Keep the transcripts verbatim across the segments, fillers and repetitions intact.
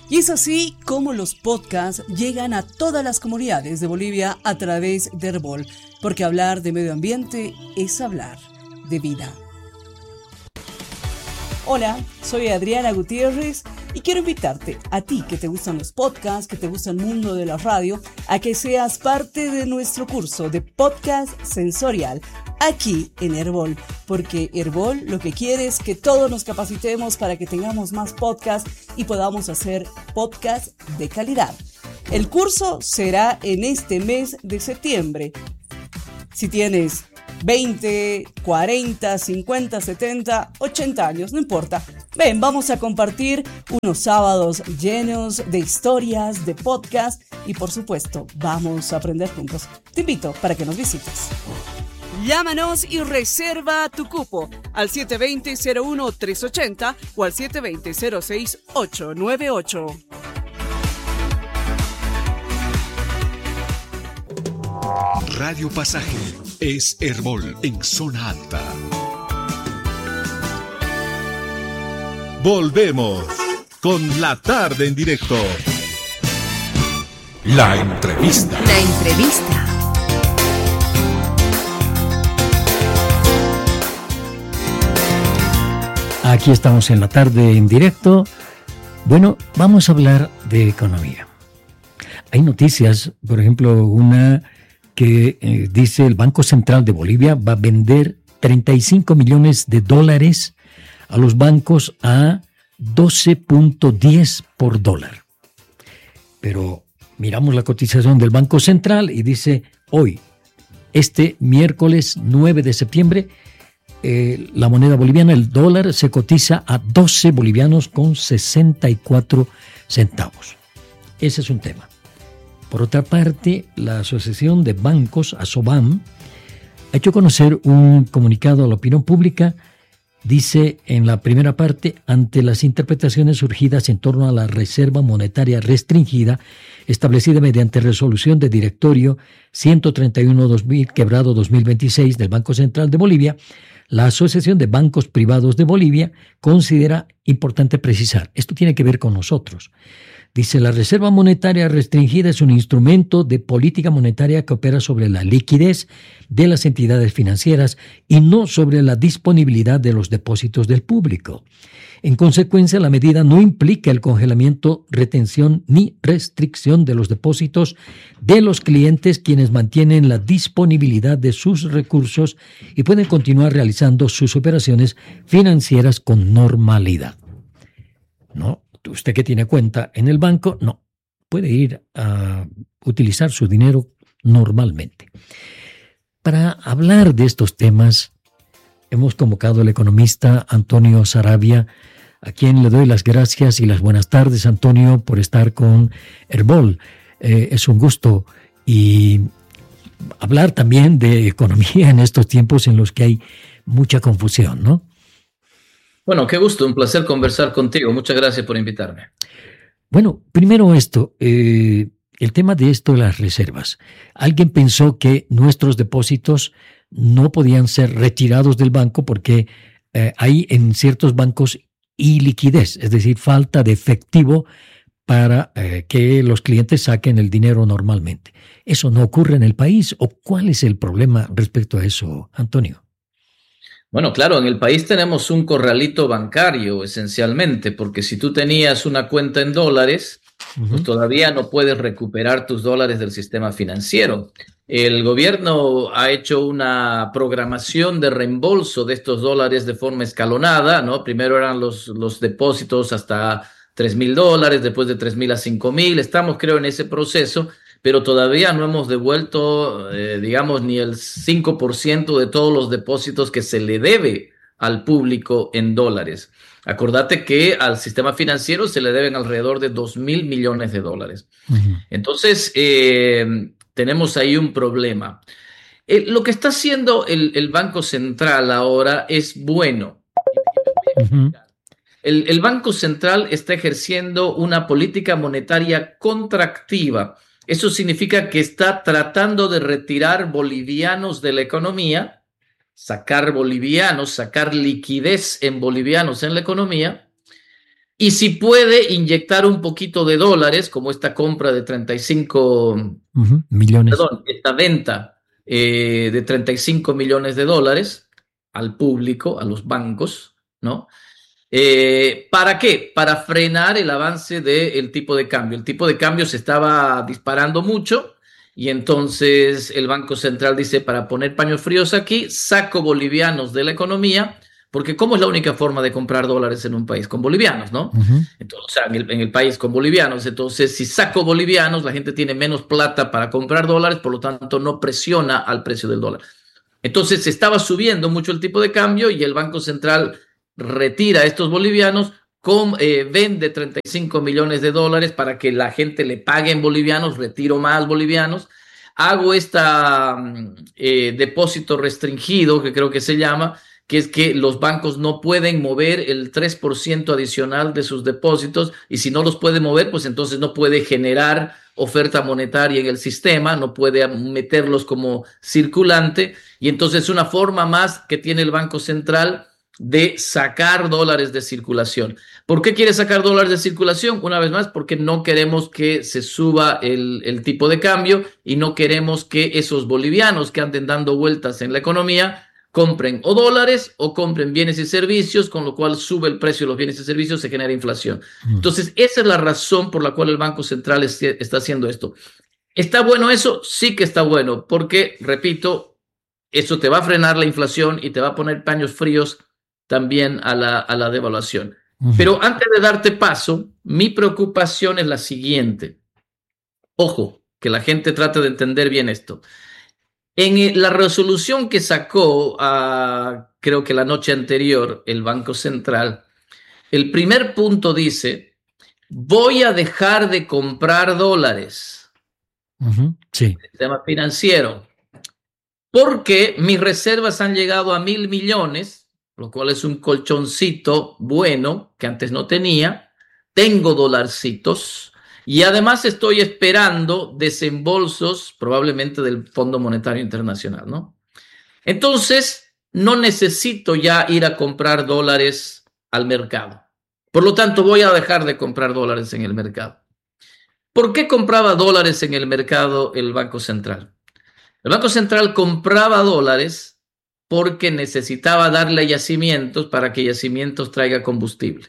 Y es así como los podcasts llegan a todas las comunidades de Bolivia a través de Herbol, porque hablar de medio ambiente es hablar de vida. Hola, soy Adriana Gutiérrez y quiero invitarte a ti que te gustan los podcasts, que te gusta el mundo de la radio, a que seas parte de nuestro curso de podcast sensorial aquí en Herbol, porque Herbol lo que quiere es que todos nos capacitemos para que tengamos más podcasts y podamos hacer podcasts de calidad. El curso será en este mes de septiembre. Si tienes veinte, cuarenta, cincuenta, setenta, ochenta años, no importa. Ven, vamos a compartir unos sábados llenos de historias, de podcast y por supuesto, vamos a aprender juntos. Te invito para que nos visites. Llámanos y reserva tu cupo al siete dos cero, cero uno tres ocho cero o al siete dos cero, cero seis ocho nueve ocho. Radio Pasaje es Herbol en zona alta. Volvemos con la tarde en directo. La entrevista. La entrevista. Aquí estamos en la tarde en directo. Bueno, vamos a hablar de economía. Hay noticias, por ejemplo, una que eh, dice el Banco Central de Bolivia va a vender treinta y cinco millones de dólares a los bancos a doce punto diez por dólar. Pero miramos la cotización del Banco Central y dice hoy, este miércoles nueve de septiembre, eh, la moneda boliviana, el dólar, se cotiza a doce bolivianos con sesenta y cuatro centavos. Ese es un tema. Por otra parte, la Asociación de Bancos, ASOBAM, ha hecho conocer un comunicado a la opinión pública. Dice en la primera parte, ante las interpretaciones surgidas en torno a la reserva monetaria restringida, establecida mediante resolución de directorio ciento treinta y uno dos mil quebrado dos mil veintiséis del Banco Central de Bolivia, la Asociación de Bancos Privados de Bolivia considera importante precisar, esto tiene que ver con nosotros. Dice, la reserva monetaria restringida es un instrumento de política monetaria que opera sobre la liquidez de las entidades financieras y no sobre la disponibilidad de los depósitos del público. En consecuencia, la medida no implica el congelamiento, retención ni restricción de los depósitos de los clientes, quienes mantienen la disponibilidad de sus recursos y pueden continuar realizando sus operaciones financieras con normalidad. ¿No? Usted que tiene cuenta en el banco, no, puede ir a utilizar su dinero normalmente. Para hablar de estos temas, hemos convocado al economista Antonio Saravia, a quien le doy las gracias y las buenas tardes, Antonio, por estar con Herbol. Eh, es un gusto y hablar también de economía en estos tiempos en los que hay mucha confusión, ¿no? Bueno, qué gusto, un placer conversar contigo. Muchas gracias por invitarme. Bueno, primero esto, eh, el tema de esto de las reservas. Alguien pensó que nuestros depósitos no podían ser retirados del banco porque eh, hay en ciertos bancos iliquidez, es decir, falta de efectivo para eh, que los clientes saquen el dinero normalmente. ¿Eso no ocurre en el país o cuál es el problema respecto a eso, Antonio? Bueno, claro, en el país tenemos un corralito bancario esencialmente, porque si tú tenías una cuenta en dólares, uh-huh. pues todavía no puedes recuperar tus dólares del sistema financiero. El gobierno ha hecho una programación de reembolso de estos dólares de forma escalonada, ¿no? Primero eran los, los depósitos hasta tres mil dólares, después de tres mil a cinco mil. Estamos, creo, en ese proceso, pero todavía no hemos devuelto, eh, digamos, ni el cinco por ciento de todos los depósitos que se le debe al público en dólares. Acordate que al sistema financiero se le deben alrededor de dos mil millones de dólares. Uh-huh. Entonces, eh, tenemos ahí un problema. Eh, lo que está haciendo el, el Banco Central ahora es bueno. Uh-huh. El, el Banco Central está ejerciendo una política monetaria contractiva. Eso significa que está tratando de retirar bolivianos de la economía, sacar bolivianos, sacar liquidez en bolivianos en la economía, y si puede inyectar un poquito de dólares, como esta compra de treinta y cinco uh-huh, millones. Perdón, esta venta eh, de treinta y cinco millones de dólares al público, a los bancos, ¿no? Eh, ¿Para qué? Para frenar el avance del tipo de cambio. El tipo de cambio se estaba disparando mucho y entonces el Banco Central dice, para poner paños fríos aquí, saco bolivianos de la economía, porque ¿cómo es la única forma de comprar dólares en un país? Con bolivianos, ¿no? Uh-huh. Entonces, o sea, en el, en el país con bolivianos. Entonces, si saco bolivianos, la gente tiene menos plata para comprar dólares, por lo tanto, no presiona al precio del dólar. Entonces, se estaba subiendo mucho el tipo de cambio y el Banco Central retira a estos bolivianos, con, eh, vende treinta y cinco millones de dólares para que la gente le pague en bolivianos, retiro más bolivianos, hago este eh, depósito restringido, que creo que se llama, que es que los bancos no pueden mover el tres por ciento adicional de sus depósitos, y si no los puede mover, pues entonces no puede generar oferta monetaria en el sistema, no puede meterlos como circulante, y entonces es una forma más que tiene el Banco Central de sacar dólares de circulación. ¿Por qué quiere sacar dólares de circulación? Una vez más, porque no queremos que se suba el, el tipo de cambio y no queremos que esos bolivianos que anden dando vueltas en la economía compren o dólares o compren bienes y servicios, con lo cual sube el precio de los bienes y servicios, se genera inflación. Entonces, esa es la razón por la cual el Banco Central es, está haciendo esto. ¿Está bueno eso? Sí que está bueno, porque, repito, eso te va a frenar la inflación y te va a poner paños fríos también a la, a la devaluación. Uh-huh. Pero antes de darte paso, mi preocupación es la siguiente. Ojo, que la gente trate de entender bien esto. En la resolución que sacó, uh, creo que la noche anterior, el Banco Central, el primer punto dice, voy a dejar de comprar dólares. Uh-huh. Sí. El sistema financiero. Porque mis reservas han llegado a mil millones, lo cual es un colchoncito bueno que antes no tenía. Tengo dolarcitos. Y además estoy esperando desembolsos probablemente del Fondo Monetario Internacional, ¿no? Entonces, no necesito ya ir a comprar dólares al mercado. Por lo tanto, voy a dejar de comprar dólares en el mercado. ¿Por qué compraba dólares en el mercado el Banco Central? El Banco Central compraba dólares porque necesitaba darle a Yacimientos para que Yacimientos traiga combustible.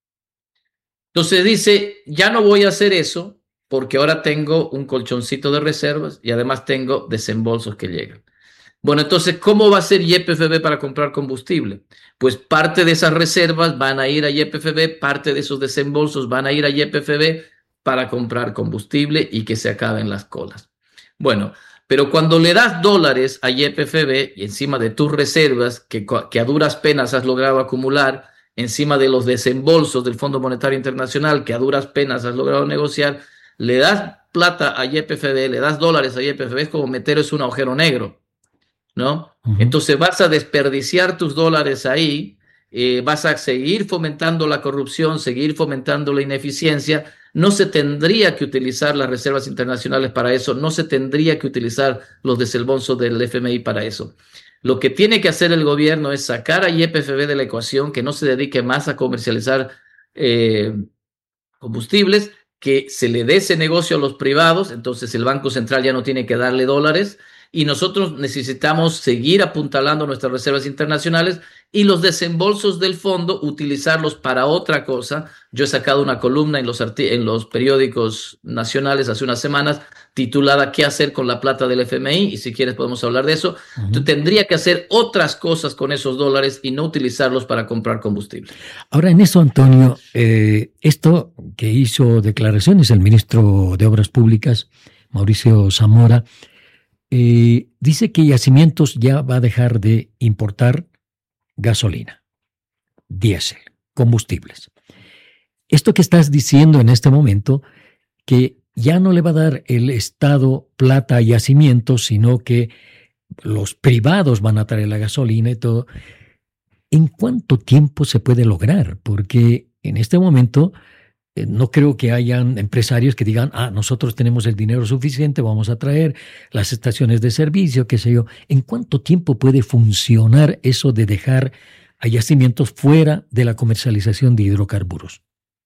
Entonces dice, ya no voy a hacer eso porque ahora tengo un colchoncito de reservas y además tengo desembolsos que llegan. Bueno, entonces, ¿cómo va a ser Y P F B para comprar combustible? Pues parte de esas reservas van a ir a Y P F B, parte de esos desembolsos van a ir a Y P F B para comprar combustible y que se acaben las colas. Bueno, pero cuando le das dólares a Y P F B y encima de tus reservas que, que a duras penas has logrado acumular, encima de los desembolsos del Fondo Monetario Internacional que a duras penas has logrado negociar, le das plata a Y P F B, le das dólares a Y P F B, es como meterles un agujero negro, ¿no? Uh-huh. Entonces vas a desperdiciar tus dólares ahí, eh, vas a seguir fomentando la corrupción, seguir fomentando la ineficiencia. No se tendría que utilizar las reservas internacionales para eso, no se tendría que utilizar los desembolsos del F M I para eso. Lo que tiene que hacer el gobierno es sacar a Y P F B de la ecuación, que no se dedique más a comercializar eh, combustibles, que se le dé ese negocio a los privados, entonces el Banco Central ya no tiene que darle dólares y nosotros necesitamos seguir apuntalando nuestras reservas internacionales y los desembolsos del fondo utilizarlos para otra cosa. Yo he sacado una columna en los, en los periódicos nacionales hace unas semanas titulada ¿Qué hacer con la plata del F M I? Y si quieres podemos hablar de eso. Uh-huh. Tú tendría que hacer otras cosas con esos dólares y no utilizarlos para comprar combustible. Ahora en eso, Antonio, eh, esto que hizo declaraciones el ministro de Obras Públicas, Mauricio Zamora, eh, dice que Yacimientos ya va a dejar de importar gasolina, diésel, combustibles. Esto que estás diciendo en este momento, que ya no le va a dar el Estado plata a Yacimientos, sino que los privados van a traer la gasolina y todo. ¿En cuánto tiempo se puede lograr? Porque en este momento eh, no creo que hayan empresarios que digan, ah, nosotros tenemos el dinero suficiente, vamos a traer las estaciones de servicio, qué sé yo. ¿En cuánto tiempo puede funcionar eso de dejar a Yacimientos fuera de la comercialización de hidrocarburos?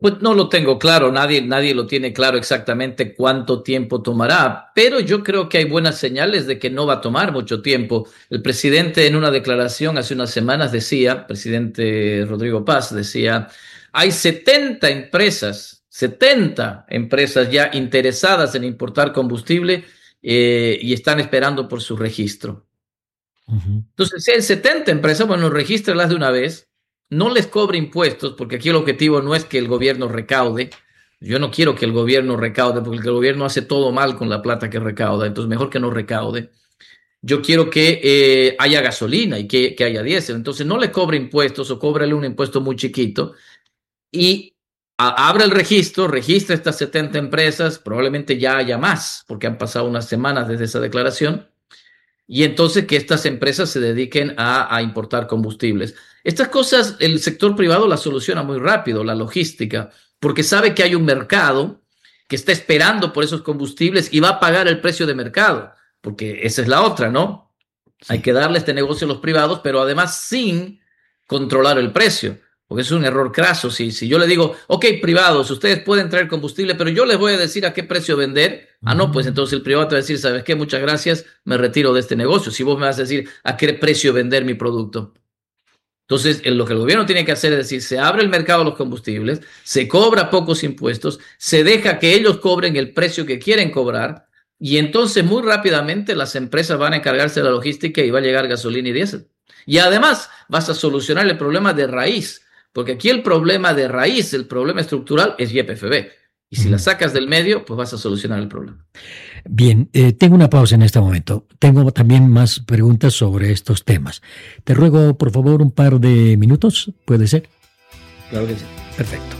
Pues no lo tengo claro, nadie, nadie lo tiene claro exactamente cuánto tiempo tomará, pero yo creo que hay buenas señales de que no va a tomar mucho tiempo. El presidente en una declaración hace unas semanas decía, presidente Rodrigo Paz decía, hay setenta empresas, setenta empresas ya interesadas en importar combustible eh, y están esperando por su registro. Uh-huh. Entonces, si hay setenta empresas, bueno, regístrelas de una vez. No les cobre impuestos, porque aquí el objetivo no es que el gobierno recaude. Yo no quiero que el gobierno recaude, porque el gobierno hace todo mal con la plata que recauda, entonces mejor que no recaude. Yo quiero que eh, haya gasolina y que, que haya diésel. Entonces no le cobre impuestos o cóbrele un impuesto muy chiquito y a, abra el registro, registra estas setenta empresas, probablemente ya haya más, porque han pasado unas semanas desde esa declaración. Y entonces que estas empresas se dediquen a, a importar combustibles. Estas cosas el sector privado las soluciona muy rápido, la logística, porque sabe que hay un mercado que está esperando por esos combustibles y va a pagar el precio de mercado, porque esa es la otra, ¿no? Sí. Hay que darle este negocio a los privados, pero además sin controlar el precio, porque es un error craso. Si, si yo le digo, ok, privados, ustedes pueden traer combustible, pero yo les voy a decir a qué precio vender. Ah, no, pues entonces el privado te va a decir, ¿sabes qué? Muchas gracias, me retiro de este negocio. Si vos me vas a decir a qué precio vender mi producto. Entonces, lo que el gobierno tiene que hacer es decir, se abre el mercado de los combustibles, se cobra pocos impuestos, se deja que ellos cobren el precio que quieren cobrar y entonces muy rápidamente las empresas van a encargarse de la logística y va a llegar gasolina y diésel. Y además vas a solucionar el problema de raíz, porque aquí el problema de raíz, el problema estructural es Y P F B. Y si la sacas del medio, pues vas a solucionar el problema. Bien, eh, tengo una pausa en este momento. Tengo también más preguntas sobre estos temas. Te ruego, por favor, un par de minutos, ¿puede ser? Claro que sí. Perfecto.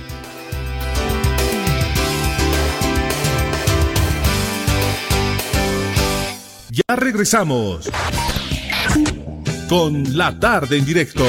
Ya regresamos con La Tarde en Directo.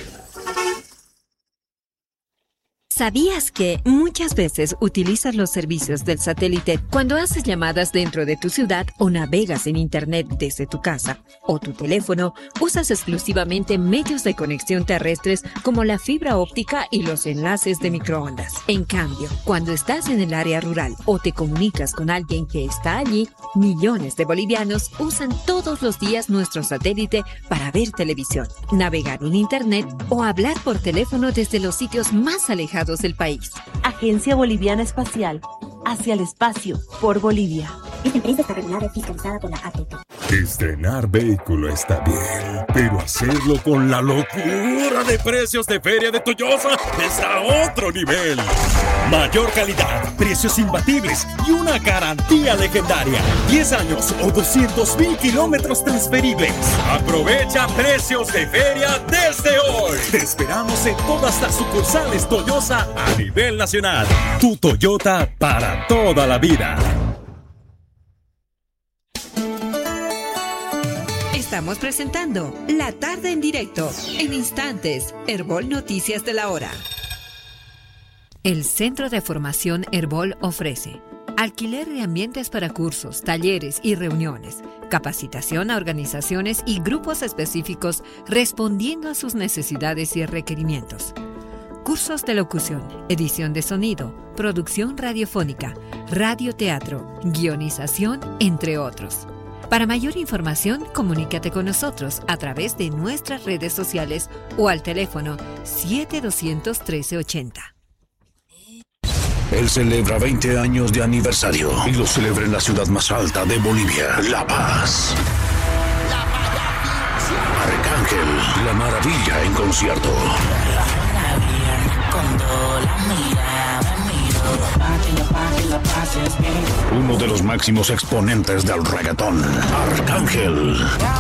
¿Sabías que muchas veces utilizas los servicios del satélite cuando haces llamadas dentro de tu ciudad o navegas en internet desde tu casa o tu teléfono? Usas exclusivamente medios de conexión terrestres como la fibra óptica y los enlaces de microondas. En cambio, cuando estás en el área rural o te comunicas con alguien que está allí, millones de bolivianos usan todos los días nuestro satélite para ver televisión, navegar en internet o hablar por teléfono desde los sitios más alejados del país. Agencia Boliviana Espacial, hacia el espacio, por Bolivia. Esta empresa está regulada y fiscalizada por la A T T. Estrenar vehículo está bien, pero hacerlo con la locura de precios de Feria de Toyosa es a otro nivel. Mayor calidad, precios imbatibles y una garantía legendaria. diez años o doscientos mil kilómetros transferibles. Aprovecha precios de feria desde hoy. Te esperamos en todas las sucursales Toyosa a nivel nacional. Tu Toyota para toda la vida. Estamos presentando La Tarde en Directo. En instantes, Herbol Noticias de la Hora. El Centro de Formación Herbol ofrece alquiler de ambientes para cursos, talleres y reuniones, capacitación a organizaciones y grupos específicos respondiendo a sus necesidades y requerimientos. Cursos de locución, edición de sonido, producción radiofónica, radioteatro, guionización, entre otros. Para mayor información, comunícate con nosotros a través de nuestras redes sociales o al teléfono siete dos cero cero, uno tres ocho cero. Él celebra veinte años de aniversario y lo celebra en la ciudad más alta de Bolivia, La Paz. Arcángel, La Maravilla en concierto. Uno de los máximos exponentes del reggaetón, Arcángel.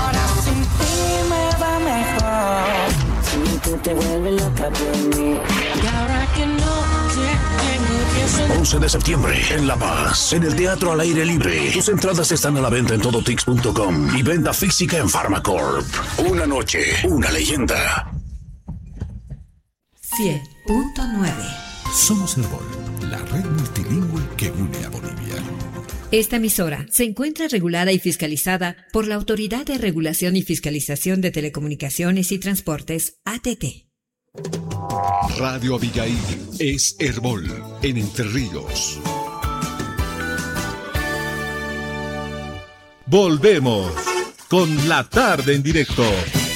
once de septiembre en La Paz, en el Teatro al Aire Libre. Tus entradas están a la venta en todotix punto com y venta física en Pharmacorp. Una noche, una leyenda. cien punto nueve. Somos Herbol, la red multilingüe que une a Bolivia. Esta emisora se encuentra regulada y fiscalizada por la Autoridad de Regulación y Fiscalización de Telecomunicaciones y Transportes, A T T. Radio Abigail es Herbol en Entre Ríos. Volvemos con La Tarde en Directo.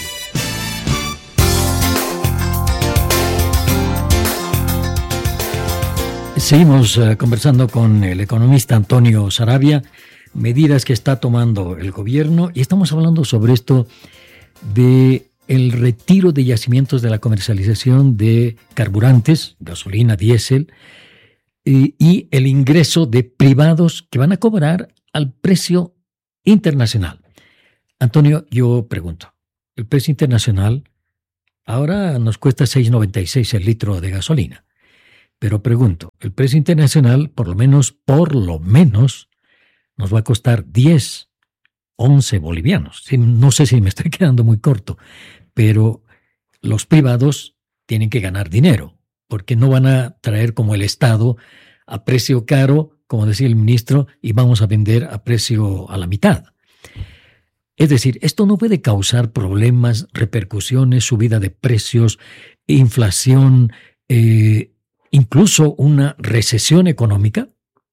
Seguimos uh, conversando con el economista Antonio Saravia, medidas que está tomando el gobierno, y estamos hablando sobre esto de el retiro de yacimientos de la comercialización de carburantes, gasolina, diésel, y, y el ingreso de privados que van a cobrar al precio internacional. Antonio, yo pregunto, el precio internacional ahora nos cuesta seis noventa y seis el litro de gasolina, pero pregunto, el precio internacional por lo menos, por lo menos, nos va a costar diez, once bolivianos. No sé si me estoy quedando muy corto, pero los privados tienen que ganar dinero, porque no van a traer como el Estado a precio caro, como decía el ministro, y vamos a vender a precio a la mitad. Es decir, esto no puede causar problemas, repercusiones, subida de precios, inflación, eh, incluso una recesión económica.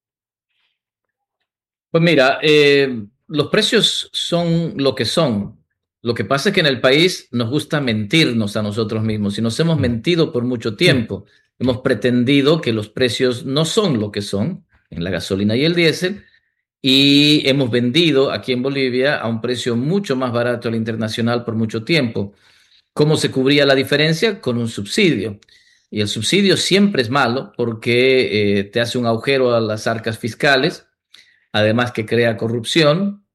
Pues mira, eh, los precios son lo que son. Lo que pasa es que en el país nos gusta mentirnos a nosotros mismos y nos hemos mentido por mucho tiempo. Hemos pretendido que los precios no son lo que son en la gasolina y el diésel y hemos vendido aquí en Bolivia a un precio mucho más barato al internacional por mucho tiempo. ¿Cómo se cubría la diferencia? Con un subsidio. Y el subsidio siempre es malo porque eh, te hace un agujero a las arcas fiscales, además que crea corrupción,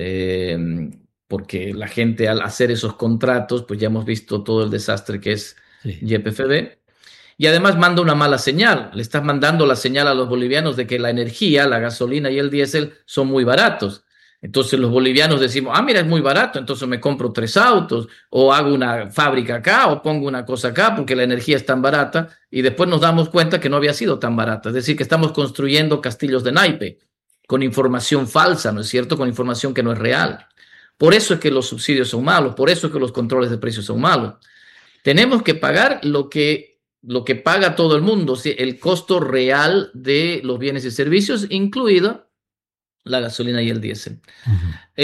eh, porque la gente al hacer esos contratos, pues ya hemos visto todo el desastre que es sí. Y P F B, y además manda una mala señal. Le estás mandando la señal a los bolivianos de que la energía, la gasolina y el diésel son muy baratos. Entonces los bolivianos decimos, ah, mira, es muy barato, entonces me compro tres autos, o hago una fábrica acá, o pongo una cosa acá, porque la energía es tan barata, y después nos damos cuenta que no había sido tan barata. Es decir, que estamos construyendo castillos de naipe, con información falsa, ¿no es cierto?, con información que no es real. Por eso es que los subsidios son malos, por eso es que los controles de precios son malos. Tenemos que pagar lo que, lo que paga todo el mundo, el costo real de los bienes y servicios, incluido la gasolina y el diésel. Uh-huh.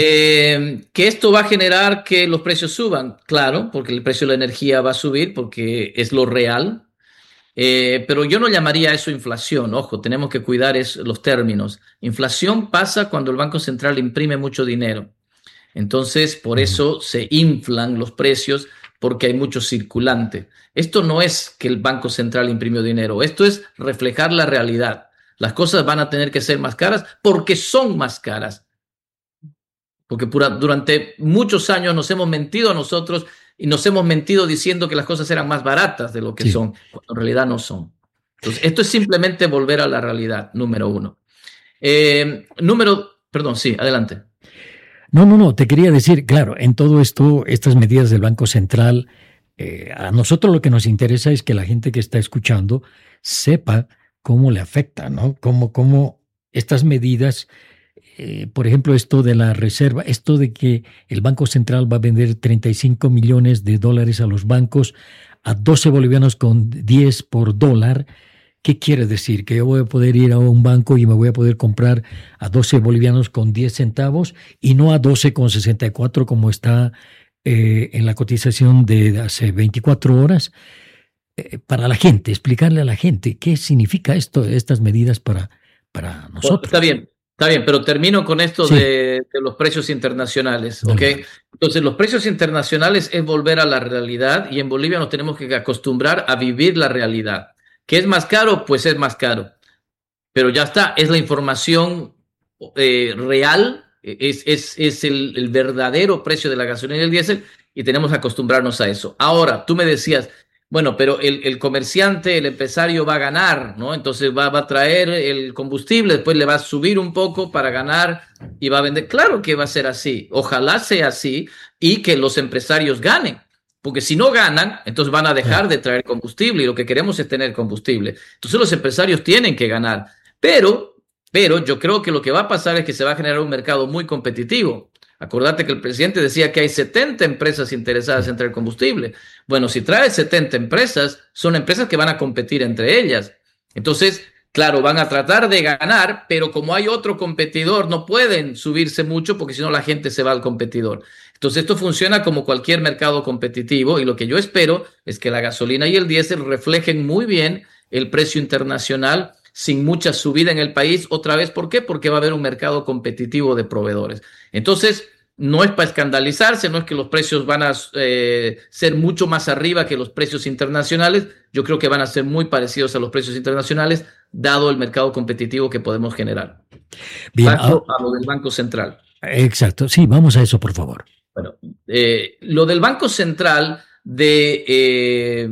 Eh, que esto va a generar que los precios suban, claro, porque el precio de la energía va a subir porque es lo real. Eh, pero yo no llamaría eso inflación. Ojo, tenemos que cuidar es, los términos. Inflación pasa cuando el Banco Central imprime mucho dinero. Entonces, por eso se inflan los precios porque hay mucho circulante. Esto no es que el Banco Central imprimió dinero. Esto es reflejar la realidad. Las cosas van a tener que ser más caras porque son más caras. Porque pura, durante muchos años nos hemos mentido a nosotros y nos hemos mentido diciendo que las cosas eran más baratas de lo que sí. son, cuando en realidad no son. Entonces, esto es simplemente volver a la realidad, número uno. Eh, número, perdón, sí, adelante. No, no, no, te quería decir, claro, en todo esto, estas medidas del Banco Central, eh, a nosotros lo que nos interesa es que la gente que está escuchando sepa cómo le afecta, ¿no? Cómo, cómo estas medidas, eh, por ejemplo, esto de la reserva, esto de que el Banco Central va a vender treinta y cinco millones de dólares a los bancos, a doce bolivianos con diez por dólar. ¿Qué quiere decir? ¿Que yo voy a poder ir a un banco y me voy a poder comprar a doce bolivianos con diez centavos y no a doce con sesenta y cuatro como está eh, en la cotización de hace veinticuatro horas? Eh, para la gente, explicarle a la gente qué significa esto, estas medidas para, para nosotros. Bueno, está bien, está bien, pero termino con esto sí. de, de los precios internacionales, ¿ok? Vale. Entonces, los precios internacionales es volver a la realidad y en Bolivia nos tenemos que acostumbrar a vivir la realidad. ¿Qué es más caro? Pues es más caro. Pero ya está, es la información eh, real, es, es, es el, el verdadero precio de la gasolina y el diésel y tenemos que acostumbrarnos a eso. Ahora, tú me decías, bueno, pero el, el comerciante, el empresario va a ganar, ¿no? Entonces va, va a traer el combustible, después le va a subir un poco para ganar y va a vender. Claro que va a ser así. Ojalá sea así y que los empresarios ganen. Porque si no ganan, entonces van a dejar de traer combustible y lo que queremos es tener combustible. Entonces los empresarios tienen que ganar. Pero, pero yo creo que lo que va a pasar es que se va a generar un mercado muy competitivo. Acordate que el presidente decía que hay setenta empresas interesadas en traer combustible. Bueno, si trae setenta empresas, son empresas que van a competir entre ellas. Entonces, claro, van a tratar de ganar, pero como hay otro competidor, no pueden subirse mucho porque si no la gente se va al competidor. Entonces, esto funciona como cualquier mercado competitivo y lo que yo espero es que la gasolina y el diésel reflejen muy bien el precio internacional sin mucha subida en el país. Otra vez, ¿por qué? Porque va a haber un mercado competitivo de proveedores. Entonces, no es para escandalizarse, no es que los precios van a eh, ser mucho más arriba que los precios internacionales. Yo creo que van a ser muy parecidos a los precios internacionales, dado el mercado competitivo que podemos generar. Bien, Paso a lo del Banco Central. Exacto, sí, vamos a eso, por favor. Bueno, eh, lo del Banco Central de eh,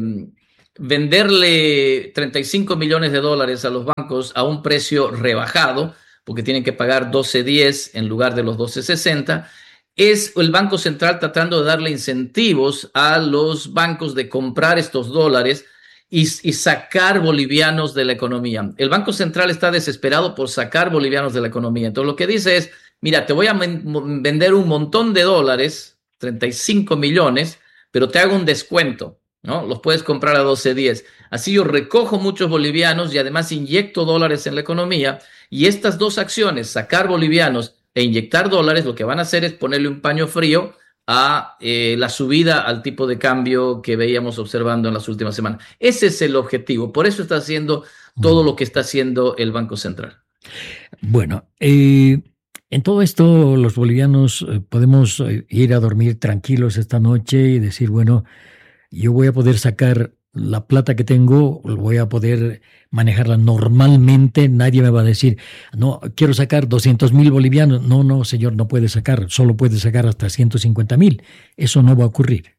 venderle treinta y cinco millones de dólares a los bancos a un precio rebajado, porque tienen que pagar doce diez en lugar de los doce sesenta, es el Banco Central tratando de darle incentivos a los bancos de comprar estos dólares y, y sacar bolivianos de la economía. El Banco Central está desesperado por sacar bolivianos de la economía. Entonces lo que dice es, mira, te voy a vender un montón de dólares, treinta y cinco millones, pero te hago un descuento, ¿no? Los puedes comprar a doce diez. Así yo recojo muchos bolivianos y además inyecto dólares en la economía. Y estas dos acciones, sacar bolivianos e inyectar dólares, lo que van a hacer es ponerle un paño frío a eh, la subida al tipo de cambio que veíamos observando en las últimas semanas. Ese es el objetivo. Por eso está haciendo todo lo que está haciendo el Banco Central. Bueno, eh... en todo esto, los bolivianos eh, podemos eh, ir a dormir tranquilos esta noche y decir, bueno, yo voy a poder sacar la plata que tengo, voy a poder manejarla normalmente, nadie me va a decir, no, quiero sacar doscientos mil bolivianos. No, no, señor, no puede sacar, solo puede sacar hasta ciento cincuenta mil. Eso no va a ocurrir.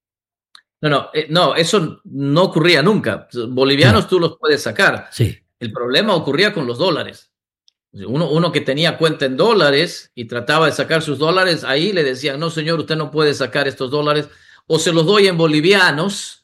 No, no, eh, no, eso no ocurría nunca. Bolivianos sí. Tú los puedes sacar. Sí. El problema ocurría con los dólares. Uno, uno que tenía cuenta en dólares y trataba de sacar sus dólares, ahí le decían, no señor, usted no puede sacar estos dólares, o se los doy en bolivianos,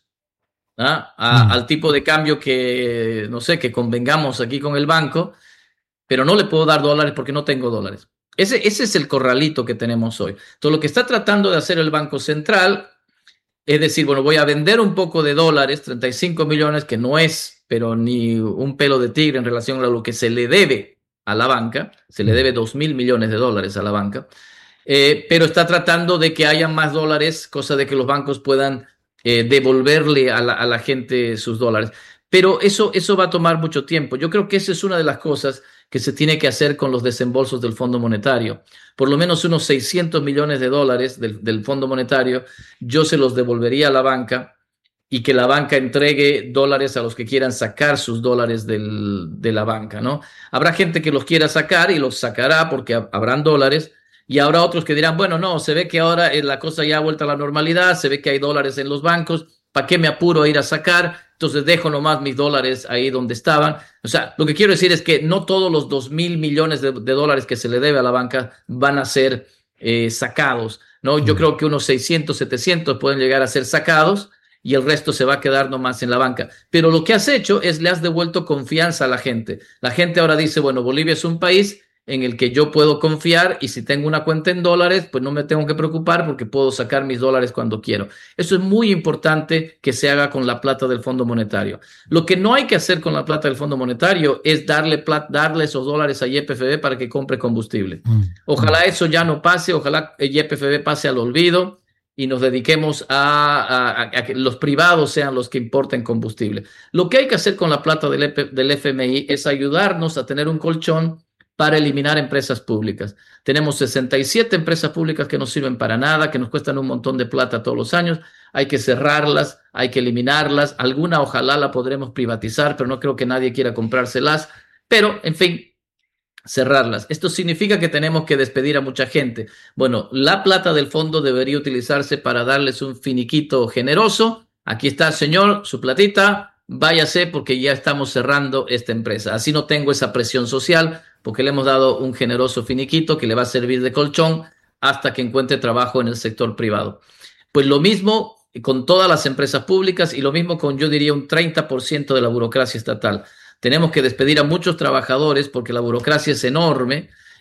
¿ah? A, mm. al tipo de cambio que, no sé, que convengamos aquí con el banco, pero no le puedo dar dólares porque no tengo dólares. Ese, ese es el corralito que tenemos hoy. Entonces, lo que está tratando de hacer el Banco Central es decir, bueno, voy a vender un poco de dólares, treinta y cinco millones, que no es, pero ni un pelo de tigre en relación a lo que se le debe a la banca, se le debe dos mil millones de dólares a la banca, eh, pero está tratando de que haya más dólares, cosa de que los bancos puedan eh, devolverle a la, a la gente sus dólares. Pero eso, eso va a tomar mucho tiempo. Yo creo que esa es una de las cosas que se tiene que hacer con los desembolsos del Fondo Monetario. Por lo menos unos seiscientos millones de dólares del, del Fondo Monetario, yo se los devolvería a la banca y que la banca entregue dólares a los que quieran sacar sus dólares del, de la banca, ¿no? Habrá gente que los quiera sacar y los sacará porque habrán dólares, y habrá otros que dirán, bueno, no, se ve que ahora la cosa ya ha vuelto a la normalidad, se ve que hay dólares en los bancos, ¿para qué me apuro a ir a sacar? Entonces dejo nomás mis dólares ahí donde estaban. O sea, lo que quiero decir es que no todos los dos mil millones de, de dólares que se le debe a la banca van a ser eh, sacados, ¿no? Yo creo que unos seiscientos, setecientos pueden llegar a ser sacados, y el resto se va a quedar nomás en la banca. Pero lo que has hecho es le has devuelto confianza a la gente. La gente ahora dice, bueno, Bolivia es un país en el que yo puedo confiar y si tengo una cuenta en dólares, pues no me tengo que preocupar porque puedo sacar mis dólares cuando quiero. Eso es muy importante que se haga con la plata del Fondo Monetario. Lo que no hay que hacer con la plata del Fondo Monetario es darle, plata, darle esos dólares a Y P F B para que compre combustible. Ojalá eso ya no pase, ojalá Y P F B pase al olvido y nos dediquemos a, a, a que los privados sean los que importen combustible. Lo que hay que hacer con la plata del, del F M I es ayudarnos a tener un colchón para eliminar empresas públicas. Tenemos sesenta y siete empresas públicas que no sirven para nada, que nos cuestan un montón de plata todos los años. Hay que cerrarlas, hay que eliminarlas. Alguna ojalá la podremos privatizar, pero no creo que nadie quiera comprárselas. Pero, en fin, cerrarlas. Esto significa que tenemos que despedir a mucha gente. Bueno, la plata del fondo debería utilizarse para darles un finiquito generoso. Aquí está, señor, su platita, váyase porque ya estamos cerrando esta empresa. Así no tengo esa presión social porque le hemos dado un generoso finiquito que le va a servir de colchón hasta que encuentre trabajo en el sector privado. Pues lo mismo con todas las empresas públicas y lo mismo con, yo diría, un treinta por ciento de la burocracia estatal. Tenemos que despedir a muchos trabajadores porque la burocracia es enorme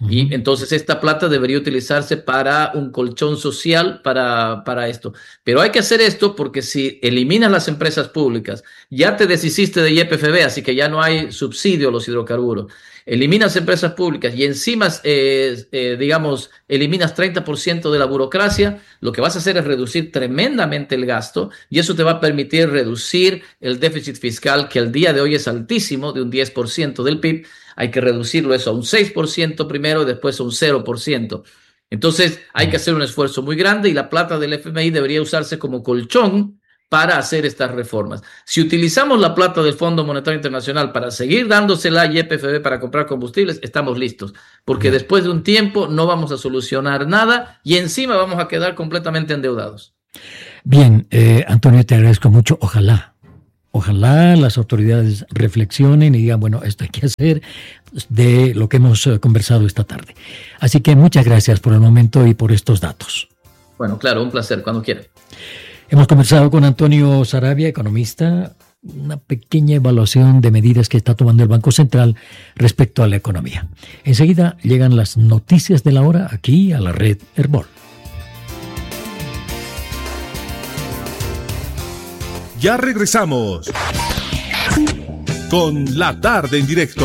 Uh-huh. Y entonces esta plata debería utilizarse para un colchón social para, para esto. Pero hay que hacer esto porque si eliminas las empresas públicas, ya te deshiciste de Y P F B, así que ya no hay subsidio a los hidrocarburos. Eliminas empresas públicas y encima, eh, eh, digamos, eliminas treinta por ciento de la burocracia, lo que vas a hacer es reducir tremendamente el gasto y eso te va a permitir reducir el déficit fiscal que al día de hoy es altísimo, de un diez por ciento del P I B. Hay que reducirlo eso a un seis por ciento primero y después a un cero por ciento. Entonces hay que hacer un esfuerzo muy grande y la plata del F M I debería usarse como colchón para hacer estas reformas. Si utilizamos la plata del Fondo Monetario Internacional para seguir dándosela a Y P F B para comprar combustibles, estamos listos, porque Bien. después de un tiempo no vamos a solucionar nada y encima vamos a quedar completamente endeudados. Bien, eh, Antonio, te agradezco mucho. Ojalá, ojalá las autoridades reflexionen y digan, bueno, esto hay que hacer de lo que hemos eh, conversado esta tarde. Así que muchas gracias por el momento y por estos datos. Bueno, claro, un placer, cuando quieran. Hemos conversado con Antonio Saravia, economista, una pequeña evaluación de medidas que está tomando el Banco Central respecto a la economía. Enseguida llegan las noticias de la hora aquí a la red Herbol. Ya regresamos con La Tarde en Directo.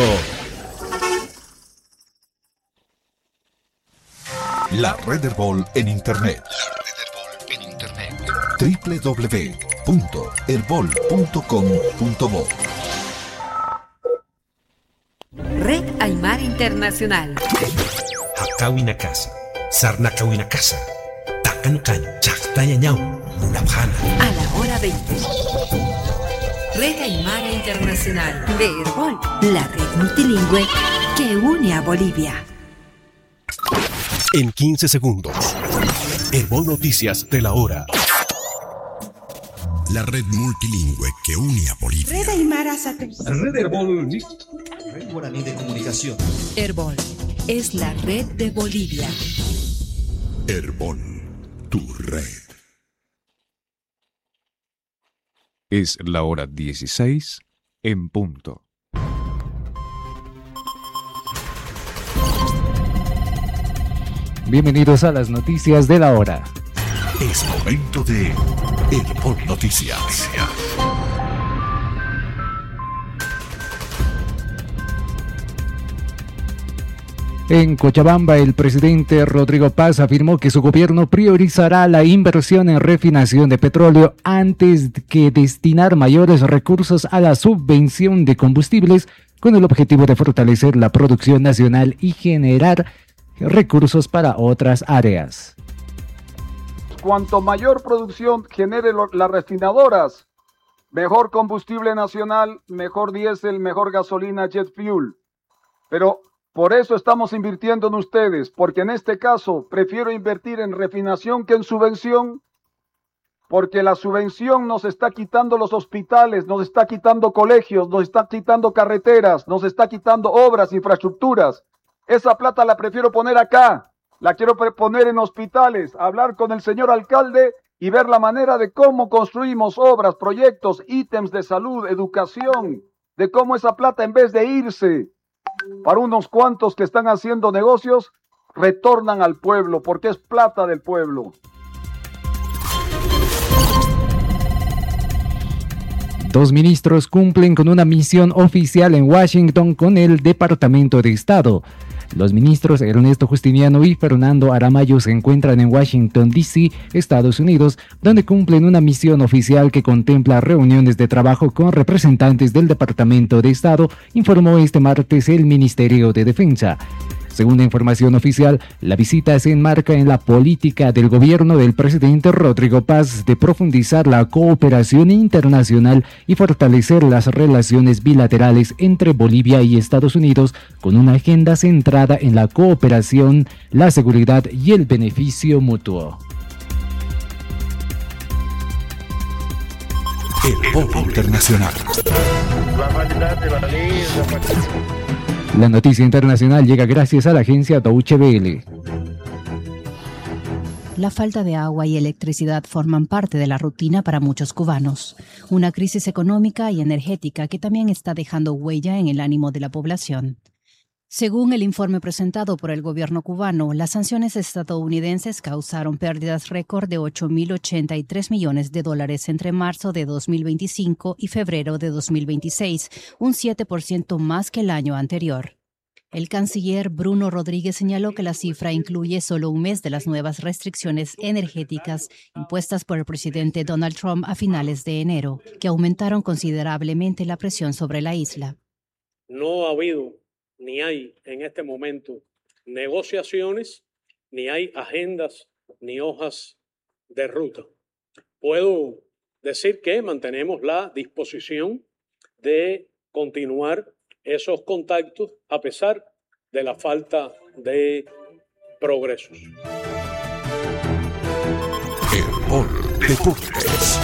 La red Herbol en Internet. doble u doble u doble u punto herbol punto com punto bo. Red Aymara Internacional. Hakawina casa, sarnakawina casa, takankan, chaktayañao, munabjana. A la hora veinte. Red Aymara Internacional de Herbol, la red multilingüe que une a Bolivia. En quince segundos, Herbol Noticias de la hora. La red multilingüe que une a Bolivia. Red Aymara Satélite. Red Herbol. Red Guaraní de Comunicación. Herbol es la red de Bolivia. Herbol, tu red. Es la hora dieciséis en punto. Bienvenidos a las noticias de la hora. Es momento de Herbol Noticias. En Cochabamba, el presidente Rodrigo Paz afirmó que su gobierno priorizará la inversión en refinación de petróleo antes que destinar mayores recursos a la subvención de combustibles, con el objetivo de fortalecer la producción nacional y generar recursos para otras áreas. Cuanto mayor producción genere lo, las refinadoras, mejor combustible nacional, mejor diésel, mejor gasolina, jet fuel. Pero por eso estamos invirtiendo en ustedes, porque en este caso prefiero invertir en refinación que en subvención, porque la subvención nos está quitando los hospitales, nos está quitando colegios, nos está quitando carreteras, nos está quitando obras, infraestructuras. Esa plata la prefiero poner acá. La quiero poner en hospitales, hablar con el señor alcalde y ver la manera de cómo construimos obras, proyectos, ítems de salud, educación, de cómo esa plata en vez de irse para unos cuantos que están haciendo negocios, retornan al pueblo, porque es plata del pueblo. Dos ministros cumplen con una misión oficial en Washington con el Departamento de Estado. Los ministros Ernesto Justiniano y Fernando Aramayo se encuentran en Washington, D C, Estados Unidos, donde cumplen una misión oficial que contempla reuniones de trabajo con representantes del Departamento de Estado, informó este martes el Ministerio de Defensa. Según la información oficial, la visita se enmarca en la política del gobierno del presidente Rodrigo Paz de profundizar la cooperación internacional y fortalecer las relaciones bilaterales entre Bolivia y Estados Unidos con una agenda centrada en la cooperación, la seguridad y el beneficio mutuo. El Pop Internacional. La noticia internacional llega gracias a la agencia Deutsche Welle. La falta de agua y electricidad forman parte de la rutina para muchos cubanos. Una crisis económica y energética que también está dejando huella en el ánimo de la población. Según el informe presentado por el gobierno cubano, las sanciones estadounidenses causaron pérdidas récord de ocho mil ochenta y tres millones de dólares entre marzo de dos mil veinticinco y febrero de dos mil veintiséis, un siete por ciento más que el año anterior. El canciller Bruno Rodríguez señaló que la cifra incluye solo un mes de las nuevas restricciones energéticas impuestas por el presidente Donald Trump a finales de enero, que aumentaron considerablemente la presión sobre la isla. No ha habido ni hay en este momento negociaciones, ni hay agendas, ni hojas de ruta. Puedo decir que mantenemos la disposición de continuar esos contactos a pesar de la falta de progresos. Herbol Deportes.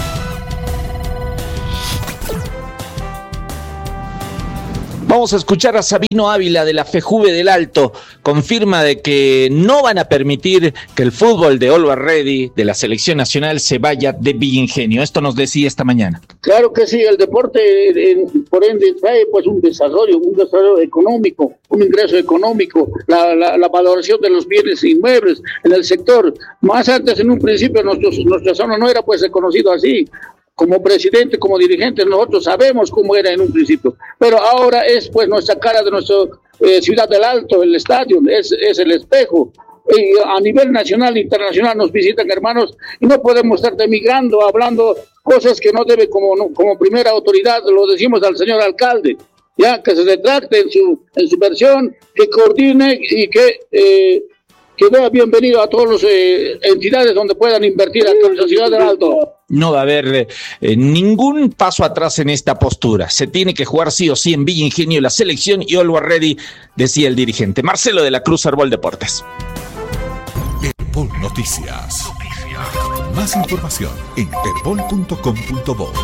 Vamos a escuchar a Sabino Ávila de la FEJUVE del Alto. Confirma de que no van a permitir que el fútbol de Always Ready de la selección nacional se vaya de Villa Ingenio. Esto nos decía esta mañana. Claro que sí, el deporte eh, por ende trae pues un desarrollo, un desarrollo económico, un ingreso económico, la, la, la valoración de los bienes inmuebles en el sector. Más antes, en un principio, nuestros, nuestra zona no era pues reconocido así. Como presidente, como dirigente, nosotros sabemos cómo era en un principio, pero ahora es pues nuestra cara de nuestra eh, ciudad del Alto, el estadio, es, es el espejo. Y a nivel nacional e internacional nos visitan hermanos y no podemos estar demigrando, hablando cosas que no debe como, como primera autoridad, lo decimos al señor alcalde, ya que se retracte en su, en su versión, que coordine y que... Eh, que dé bienvenido a todas las eh, entidades donde puedan invertir aquí en la ciudad del Alto. No va a haber eh, ningún paso atrás en esta postura. Se tiene que jugar sí o sí en Villa Ingenio la selección y Always Ready, decía el dirigente. Marcelo de la Cruz, Herbol Deportes. Herbol Noticias. Noticias. Más información en herbol punto com punto bo.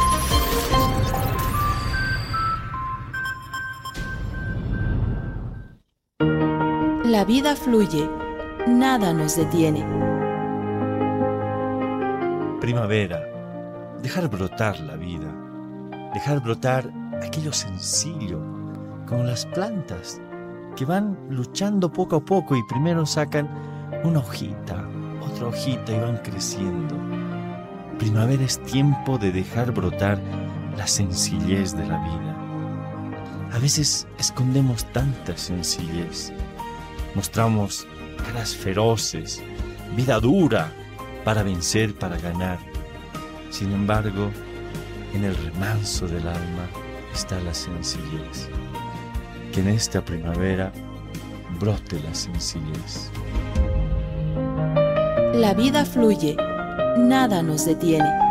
La vida fluye. Nada nos detiene. Primavera. Dejar brotar la vida. Dejar brotar aquello sencillo, como las plantas, que van luchando poco a poco y primero sacan una hojita, otra hojita y van creciendo. Primavera es tiempo de dejar brotar la sencillez de la vida. A veces escondemos tanta sencillez. Mostramos caras feroces, vida dura, para vencer, para ganar. Sin embargo, en el remanso del alma está la sencillez. Que en esta primavera brote la sencillez. La vida fluye, nada nos detiene.